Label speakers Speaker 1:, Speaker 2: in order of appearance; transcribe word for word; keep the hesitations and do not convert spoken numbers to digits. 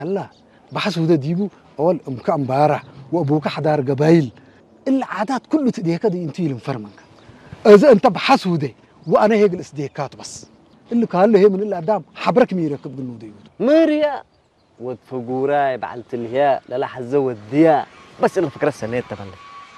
Speaker 1: هلا بحسوده ديبو أول أمك أمبارح وأبوك حدار قبايل العادات كله تديك دي انتي فرمك إذا أنت بحسوده وأنا هيك الإصديكات بس اللي قال له هي من الأعدام حبرك ميرك بقولوا ديود
Speaker 2: مريا وتفجوراي بعلت الهياء لا لا حزود الضياء بس انا فكره السنه تبلك